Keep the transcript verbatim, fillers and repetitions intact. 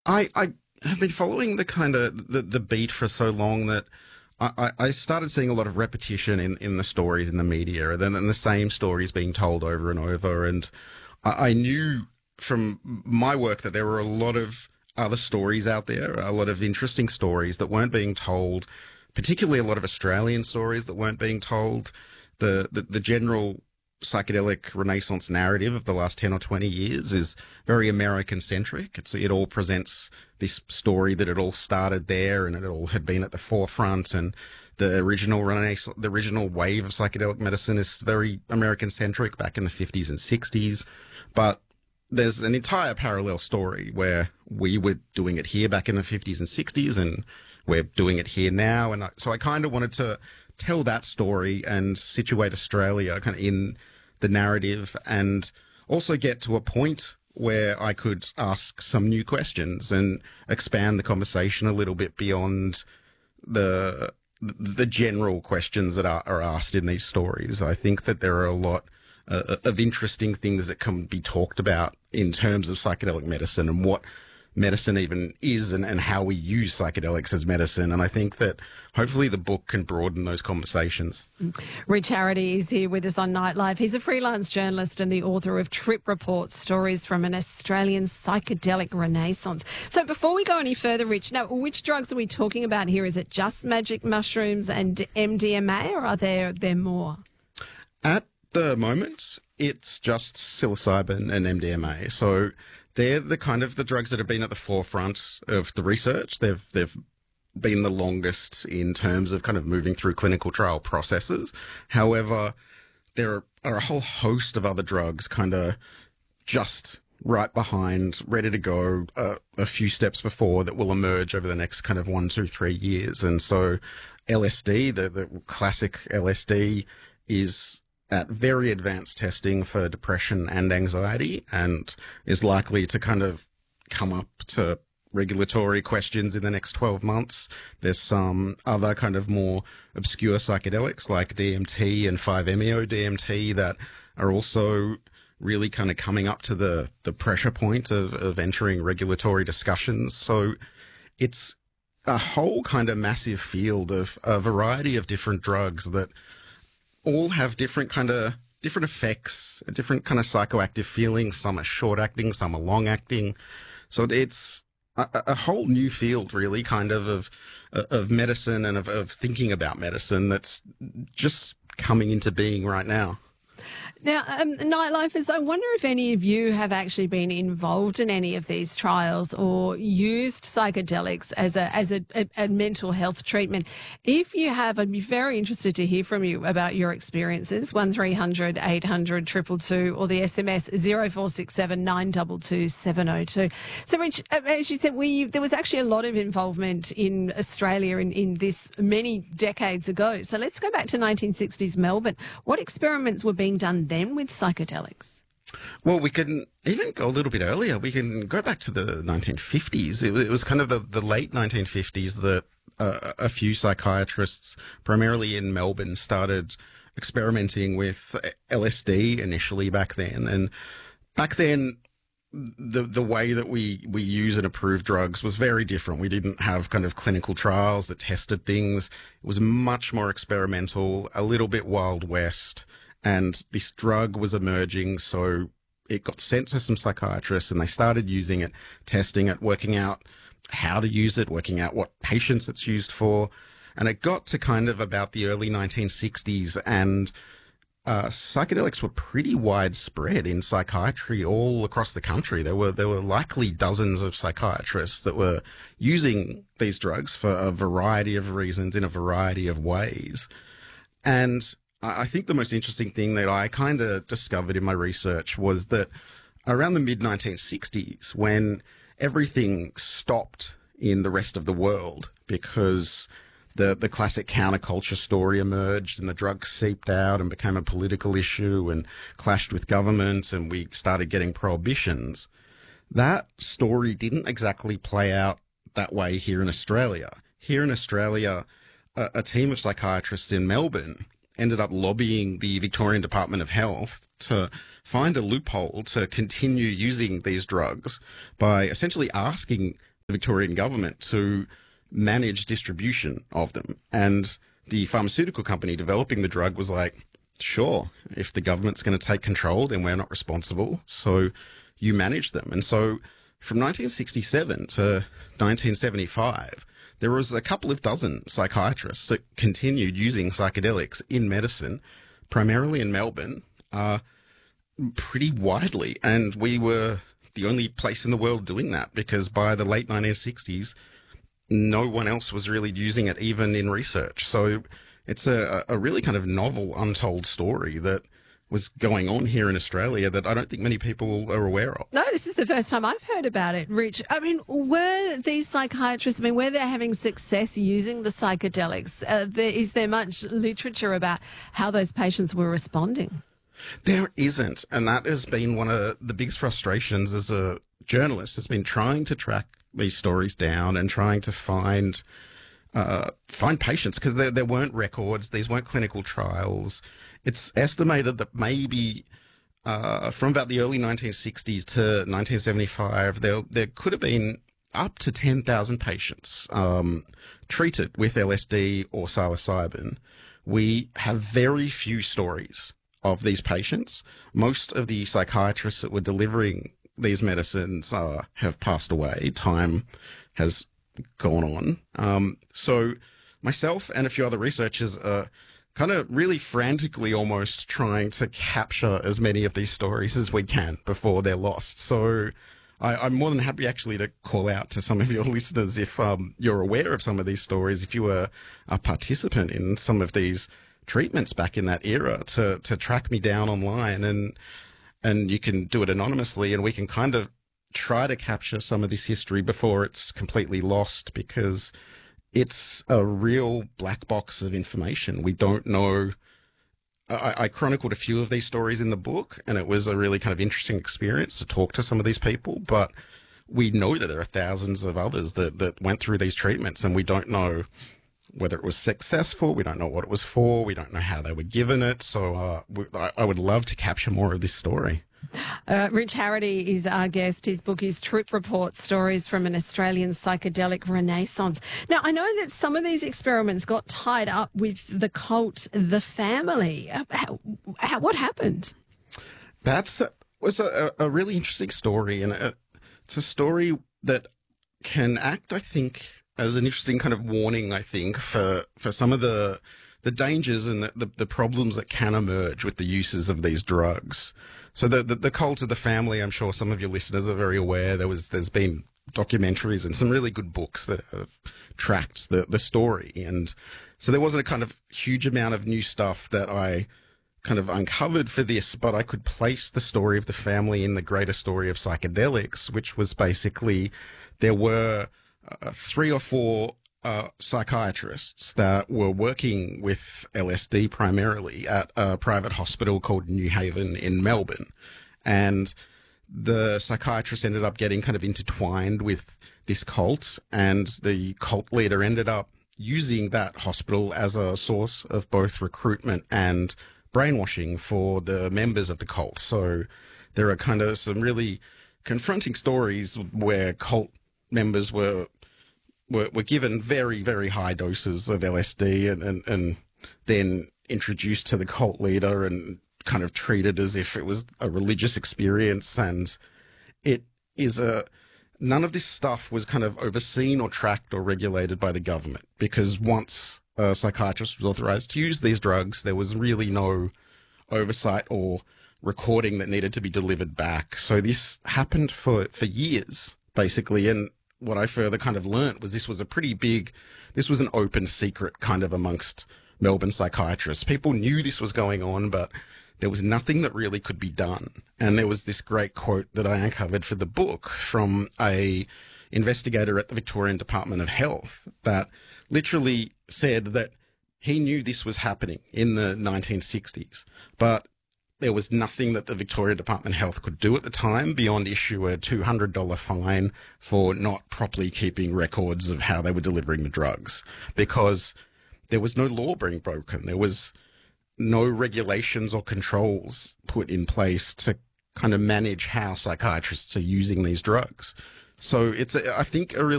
I, I have been following the kind of the, the beat for so long that I, I I started seeing a lot of repetition in, in the stories in the media, and then and the same stories being told over and over. And I, I knew from my work that there were a lot of other stories out there, a lot of interesting stories that weren't being told, particularly a lot of Australian stories that weren't being told. The, the, the general psychedelic renaissance narrative of the last ten or twenty years is very American centric. It's, it all presents this story that it all started there and it all had been at the forefront, and the original renaissance, the original wave of psychedelic medicine is very American centric back in the fifties and sixties. But there's an entire parallel story where we were doing it here back in the fifties and sixties, and we're doing it here now. And I, so I kind of wanted to tell that story and situate Australia kind of in the narrative, and also get to a point where I could ask some new questions and expand the conversation a little bit beyond the the general questions that are, are asked in these stories. I think that there are a lot uh, of interesting things that can be talked about in terms of psychedelic medicine and what medicine even is, and, and how we use psychedelics as medicine. And I think that hopefully the book can broaden those conversations. Rich Harity is here with us on Nightlife. He's a freelance journalist and the author of Trip Reports, Stories from an Australian Psychedelic Renaissance. So before we go any further, Rich, now which drugs are we talking about here? Is it just magic mushrooms and M D M A, or are there, there more? At the moment, it's just psilocybin and M D M A. So they're the kind of the drugs that have been at the forefront of the research. They've they've been the longest in terms of kind of moving through clinical trial processes. However, there are a whole host of other drugs kind of just right behind, ready to go, uh, a few steps before, that will emerge over the next kind of one, two, three years. And so L S D, the, the classic L S D, is at very advanced testing for depression and anxiety, and is likely to kind of come up to regulatory questions in the next twelve months. There's some other kind of more obscure psychedelics like D M T and five meo D M T that are also really kind of coming up to the, the pressure point of, of entering regulatory discussions. So it's a whole kind of massive field of a variety of different drugs that all have different kind of different effects, different kind of psychoactive feelings. Some are short acting, some are long acting. So it's a, a whole new field, really, kind of of, of medicine and of, of thinking about medicine that's just coming into being right now. Now, um, Nightlifers, I wonder if any of you have actually been involved in any of these trials or used psychedelics as a as a, a, a mental health treatment. If you have, I'd be very interested to hear from you about your experiences. one three hundred eight hundred two two two or the S M S zero four six seven nine two two seven zero two. So, Rich, as you said, we there was actually a lot of involvement in Australia in, in this many decades ago. So let's go back to nineteen sixties Melbourne. What experiments were being done then with psychedelics? Well, we can even go a little bit earlier. We can go back to the nineteen fifties. It, it was kind of the, the late nineteen fifties that uh, a few psychiatrists, primarily in Melbourne, started experimenting with L S D initially back then. And back then, the the way that we, we use and approve drugs was very different. We didn't have kind of clinical trials that tested things. It was much more experimental, a little bit Wild West. And this drug was emerging, so it got sent to some psychiatrists and they started using it, testing it, working out how to use it, working out what patients it's used for. And it got to kind of about the early nineteen sixties, and uh, psychedelics were pretty widespread in psychiatry all across the country. There were there were likely dozens of psychiatrists that were using these drugs for a variety of reasons in a variety of ways. And I think the most interesting thing that I kind of discovered in my research was that around the mid nineteen sixties, when everything stopped in the rest of the world because the, the classic counterculture story emerged and the drugs seeped out and became a political issue and clashed with governments, and we started getting prohibitions, that story didn't exactly play out that way here in Australia. Here in Australia, a, a team of psychiatrists in Melbourne ended up lobbying the Victorian Department of Health to find a loophole to continue using these drugs by essentially asking the Victorian government to manage distribution of them. And the pharmaceutical company developing the drug was like, sure, if the government's going to take control, then we're not responsible. So you manage them. And so from nineteen sixty-seven to nineteen seventy-five, there was a couple of dozen psychiatrists that continued using psychedelics in medicine, primarily in Melbourne, uh, pretty widely. And we were the only place in the world doing that, because by the late nineteen sixties, no one else was really using it, even in research. So it's a, a really kind of novel, untold story that was going on here in Australia that I don't think many people are aware of. No, this is the first time I've heard about it, Rich. I mean, were these psychiatrists, I mean, were they having success using the psychedelics? Uh, there, is there much literature about how those patients were responding? There isn't. And that has been one of the biggest frustrations as a journalist, has been trying to track these stories down and trying to find uh, find patients, because there, there weren't records. These weren't clinical trials. It's estimated that maybe uh, from about the early nineteen sixties to nineteen seventy-five, there, there could have been up to ten thousand patients um, treated with L S D or psilocybin. We have very few stories of these patients. Most of the psychiatrists that were delivering these medicines uh, have passed away. Time has gone on. Um, so myself and a few other researchers are kind of really frantically almost trying to capture as many of these stories as we can before they're lost. So I, I'm more than happy actually to call out to some of your listeners if um, you're aware of some of these stories, if you were a participant in some of these treatments back in that era, to to track me down online, and and you can do it anonymously, and we can kind of try to capture some of this history before it's completely lost, because it's a real black box of information. We don't know. I, I chronicled a few of these stories in the book, and it was a really kind of interesting experience to talk to some of these people, but we know that there are thousands of others that, that went through these treatments, and we don't know whether it was successful. We don't know what it was for. We don't know how they were given it. So uh, we, I, I would love to capture more of this story. Uh, Rich Harity is our guest. His book is Trip Report, Stories from an Australian Psychedelic Renaissance. Now, I know that some of these experiments got tied up with the cult The Family. How, how, what happened? That's was a, a really interesting story, and a, it's a story that can act, I think, as an interesting kind of warning, I think, for, for some of the the dangers and the, the, the problems that can emerge with the uses of these drugs. So the, the, the cult of The Family, I'm sure some of your listeners are very aware. There was, there's been documentaries and some really good books that have tracked the, the story. And so there wasn't a kind of huge amount of new stuff that I kind of uncovered for this, but I could place the story of the family in the greater story of psychedelics, which was basically there were uh, three or four Uh, psychiatrists that were working with L S D primarily at a private hospital called New Haven in Melbourne. And the psychiatrists ended up getting kind of intertwined with this cult, and the cult leader ended up using that hospital as a source of both recruitment and brainwashing for the members of the cult. So there are kind of some really confronting stories where cult members were Were, were given very, very high doses of L S D and, and, and then introduced to the cult leader and kind of treated as if it was a religious experience. And it is a, none of this stuff was kind of overseen or tracked or regulated by the government, because once a psychiatrist was authorized to use these drugs, there was really no oversight or recording that needed to be delivered back. So this happened for, for years, basically. And what I further kind of learnt was this was a pretty big, this was an open secret kind of amongst Melbourne psychiatrists. People knew this was going on, but there was nothing that really could be done. And there was this great quote that I uncovered for the book from a investigator at the Victorian Department of Health that literally said that he knew this was happening in the nineteen sixties, but there was nothing that the Victoria Department of Health could do at the time beyond issue a two hundred dollars fine for not properly keeping records of how they were delivering the drugs, because there was no law being broken. There was no regulations or controls put in place to kind of manage how psychiatrists are using these drugs. So it's, a, I think, a really